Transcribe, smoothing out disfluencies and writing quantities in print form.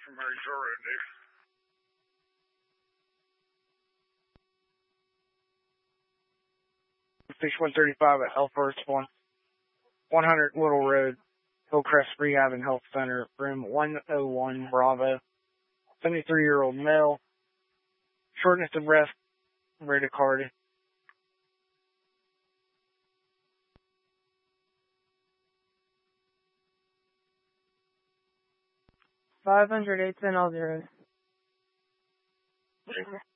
from Marysville Road, dude. Fish 135 at Health First 100 Little Road, Hillcrest Rehab and Health Center, room 101 Bravo. 73-year-old male. Shortness of breath, bradycardia. $500, 810, all zeros.